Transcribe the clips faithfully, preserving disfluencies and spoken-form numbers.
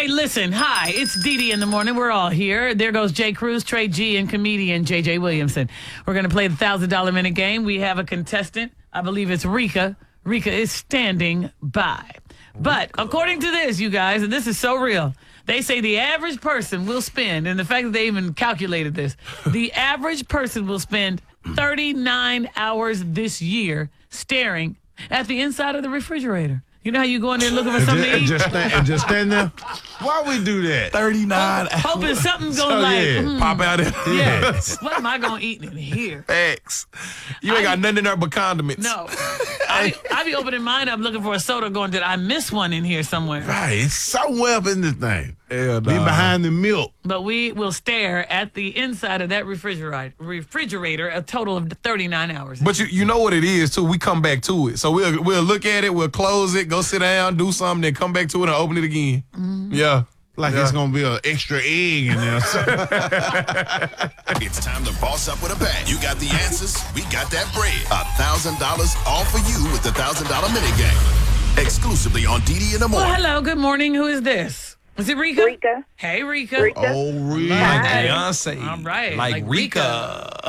right, listen. Hi, it's Dee Dee in the morning. We're all here. There goes Jay Cruz, Trey G, and comedian J J Williamson. We're going to play the one thousand dollar minute game. We have a contestant. I believe it's Rika. Rika is standing by. But according to this, you guys, and this is so real, they say the average person will spend, and the fact that they even calculated this, the average person will spend thirty-nine hours this year staring at the inside of the refrigerator. You know how you go in there looking for something and to eat? just, stand, and just stand there? Why we do that? thirty-nine hours. Hoping something's going So, like, yeah. hmm, Pop out there. yeah, what am I going to eat in here? X. You ain't I- got nothing in there but condiments. No. I be, I be opening mine up looking for a soda going, did I miss one in here somewhere? Right, it's somewhere up in this thing. Hell Be nah. behind the milk. But we will stare at the inside of that refrigerator, refrigerator a total of thirty-nine hours. But you, you know what it is, too. We come back to it. So we'll we'll look at it, we'll close it, go sit down, do something, then come back to it and open it again. Mm-hmm. Yeah. Like Yeah. it's going to be an extra egg in there. It's time to boss up with a bang. You got the answers, we got that bread. A thousand dollars all for you with the thousand dollar minute game. Exclusively on D D in the Well, morning. hello, good morning. Who is this? Is it Rika? Rika. Hey, Rika. Rika. Oh, really? Like Hey. Beyonce. All right. Like, Like Rika.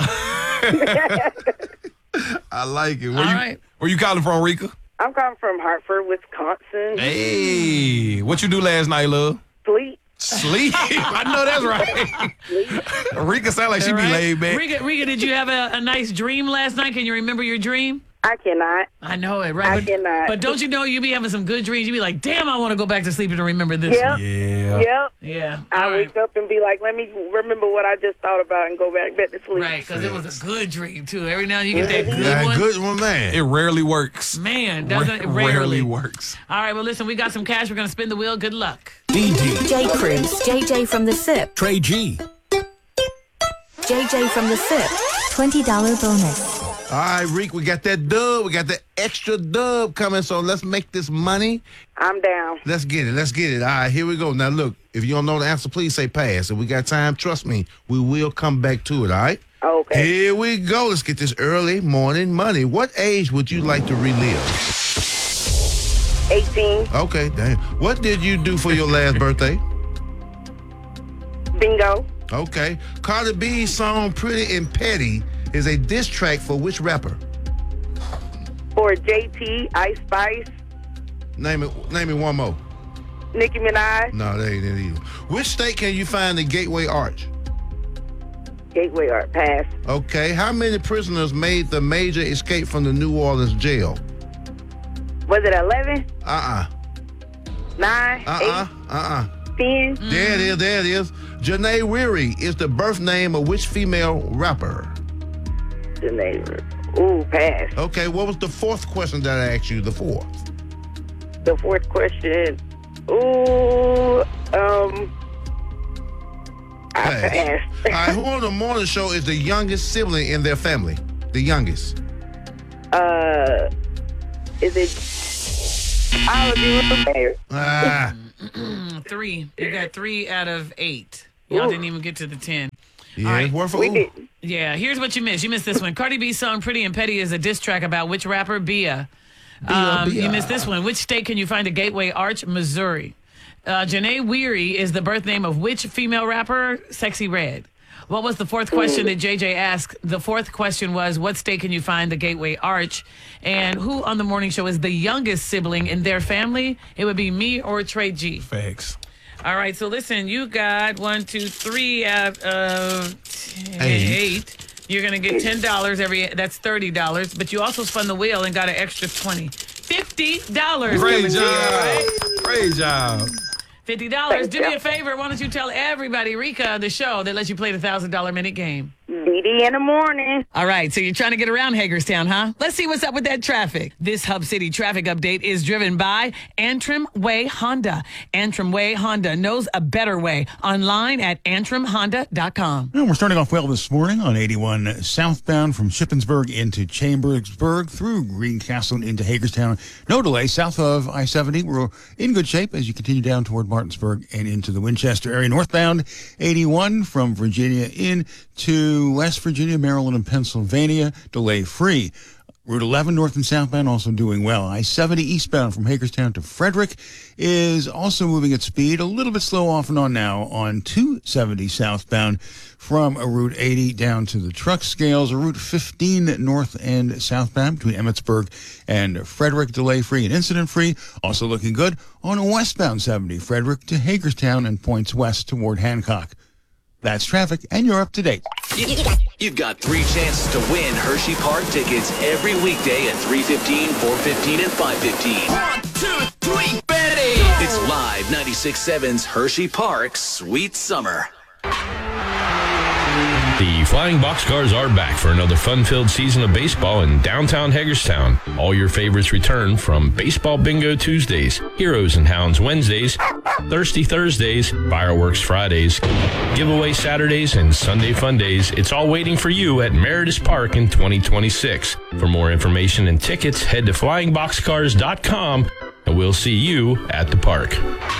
I like it. Where All you, right. Where you calling from, Rika? I'm coming from Hartford, Wisconsin. Hey. What you do last night, love? Sleep. Sleep. I know that's right. Rika sound like she All be right. laid back. Rika, Rika, did you have a, a nice dream last night? Can you remember your dream? I cannot. I know it, right? I but, cannot. But don't you know you be having some good dreams? You be like, damn, I want to go back to sleep and remember this. Yep. one. Yeah. Yep. Yeah. I All right. wake up and be like, let me remember what I just thought about and go back back to sleep. Right, because it was a good dream, too. Every now and then you get that good Yeah, one. good one, man. It rarely works. Man, doesn't it? Ra- Rarely. rarely works. All right, well, listen, we got some cash. We're going to spin the wheel. Good luck. D D, J Cruz, J J from the S I P, Trey G, J J from the S I P, twenty dollar bonus. All right, Reek, we got that dub. We got the extra dub coming, so let's make this money. I'm down. Let's get it. Let's get it. All right, here we go. Now, look, if you don't know the answer, please say pass. If we got time, trust me, we will come back to it, all right? Okay. Here we go. Let's get this early morning money. What age would you like to relive? eighteen. Okay, damn. What did you do for your last birthday? Bingo. Okay. Cardi B's song Pretty and Petty is a diss track for which rapper? For J T, Ice Spice, Name it. Name it one more. Nicki Minaj, No, that ain't it either. Which state can you find the Gateway Arch? Gateway Art Pass. Okay. How many prisoners made the major escape from the New Orleans jail? Was it eleven? Uh-uh. nine? Uh-uh. Uh-uh. eight? ten? There it is. There it is. Janae Weary is the birth name of which female rapper? The neighbor. Ooh, pass. Okay. What was the fourth question that I asked you? The fourth. The fourth question. Ooh, um, I Pass. passed. All right. Who on the morning show is the youngest sibling in their family? The youngest. Uh, is it? I'll do Ah. Three. You got three out of eight. Y'all Ooh. didn't even get to the ten. Yeah. All right. Worth for We ooh. did. Yeah, here's what you missed. You missed this one. Cardi B's song Pretty and Petty is a diss track about which rapper? Bia. Um, Bia. You missed this one. Which state can you find a Gateway Arch? Missouri. Uh, Janae Weary is the birth name of which female rapper? Sexy Red. What was the fourth question that J J asked? The fourth question was, what state can you find the Gateway Arch? And who on the morning show is the youngest sibling in their family? It would be me or Trey G. Facts. All right, so listen, you got one, two, three out of ten, eight. You're going to get ten dollars every, that's thirty dollars, but you also spun the wheel and got an extra twenty. fifty dollars. Great coming to you, job. right? Great job. fifty dollars. Thank Do me you. a favor. Why don't you tell everybody, Rika, the show that lets you play the one thousand dollar minute game? D D in the morning. All right, so you're trying to get around Hagerstown, huh? Let's see what's up with that traffic. This Hub City traffic update is driven by Antrim Way Honda. Antrim Way Honda knows a better way. Online at antrim honda dot com. And we're starting off well this morning on eighty-one southbound from Shippensburg into Chambersburg through Greencastle and into Hagerstown. No delay south of I seventy. We're in good shape as you continue down toward Martinsburg and into the Winchester area. Northbound eighty-one from Virginia into West Virginia, Maryland, and Pennsylvania. Delay free. Route eleven north and southbound also doing well. I seventy eastbound from Hagerstown to Frederick is also moving at speed. A little bit slow off and on now on two seventy southbound from Route eighty down to the truck scales. Route fifteen north and southbound between Emmitsburg and Frederick, delay-free and incident-free. Also looking good on westbound seventy, Frederick to Hagerstown and points west toward Hancock. That's traffic, and you're up to date. You've got three chances to win Hershey Park tickets every weekday at three fifteen, four fifteen, and five fifteen. One, two, three, Betty! It's live ninety-six point seven's Hershey Park Sweet Summer. The Flying Boxcars are back for another fun-filled season of baseball in downtown Hagerstown. All your favorites return from Baseball Bingo Tuesdays, Heroes and Hounds Wednesdays, Thirsty Thursdays, Fireworks Fridays, Giveaway Saturdays, and Sunday Fun Days. It's all waiting for you at Meredith Park in twenty twenty-six. For more information and tickets, head to flying boxcars dot com, and we'll see you at the park.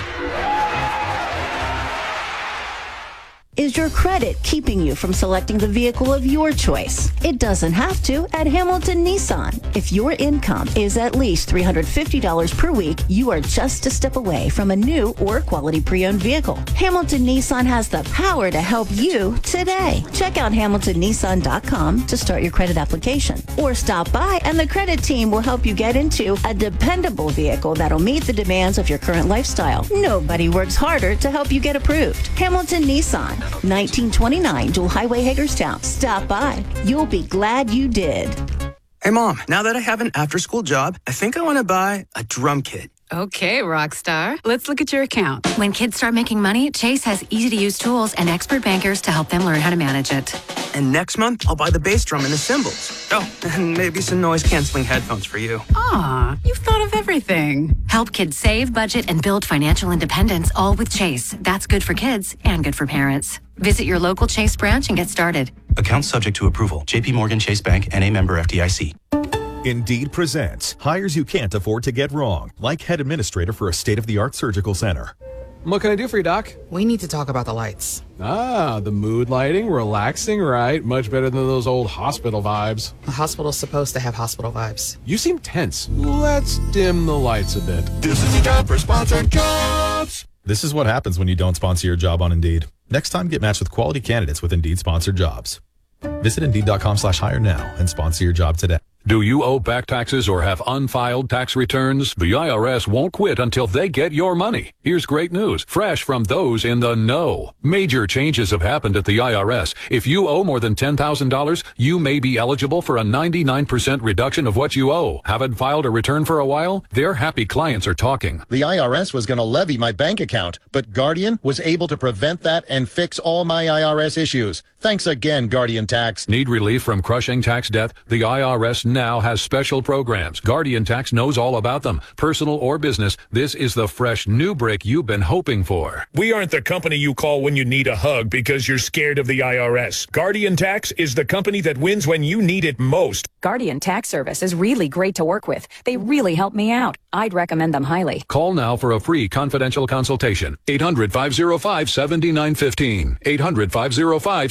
Is your credit keeping you from selecting the vehicle of your choice? It doesn't have to at Hamilton Nissan. If your income is at least three hundred fifty dollars per week, you are just a step away from a new or quality pre-owned vehicle. Hamilton Nissan has the power to help you today. Check out hamilton nissan dot com to start your credit application, or stop by and the credit team will help you get into a dependable vehicle that'll meet the demands of your current lifestyle. Nobody works harder to help you get approved. Hamilton Nissan, nineteen twenty-nine Dual Highway, Hagerstown. Stop by. You'll be glad you did. Hey, Mom, now that I have an after-school job, I think I want to buy a drum kit. Okay, rock star. Let's look at your account. When kids start making money, Chase has easy-to-use tools and expert bankers to help them learn how to manage it. And next month, I'll buy the bass drum and the cymbals. Oh, and maybe some noise-canceling headphones for you. Aw, you've thought of everything. Help kids save, budget, and build financial independence, all with Chase. That's good for kids and good for parents. Visit your local Chase branch and get started. Account subject to approval. J P Morgan Chase Bank, N A member F D I C. Indeed presents hires you can't afford to get wrong, like head administrator for a state-of-the-art surgical center. What can I do for you, Doc? We need to talk about the lights. Ah, the mood lighting, relaxing, right? Much better than those old hospital vibes. The hospital's supposed to have hospital vibes. You seem tense. Let's dim the lights a bit. This is your job for sponsored jobs. This is what happens when you don't sponsor your job on Indeed. Next time, get matched with quality candidates with Indeed sponsored jobs. Visit Indeed.com slash hire now and sponsor your job today. Do you owe back taxes or have unfiled tax returns? The I R S won't quit until they get your money. Here's great news, fresh from those in the know. Major changes have happened at the I R S. If you owe more than ten thousand dollars, you may be eligible for a ninety-nine percent reduction of what you owe. Haven't filed a return for a while? Their happy clients are talking. The I R S was going to levy my bank account, but Guardian was able to prevent that and fix all my I R S issues. Thanks again, Guardian Tax. Need relief from crushing tax debt? The I R S now has special programs. Guardian Tax knows all about them. Personal or business, this is the fresh new brick you've been hoping for. We aren't the company you call when you need a hug because you're scared of the I R S. Guardian Tax is the company that wins when you need it most. Guardian Tax Service is really great to work with. They really help me out. I'd recommend them highly. Call now for a free confidential consultation. eight hundred, five oh five, seven nine one five. eight hundred, five oh five,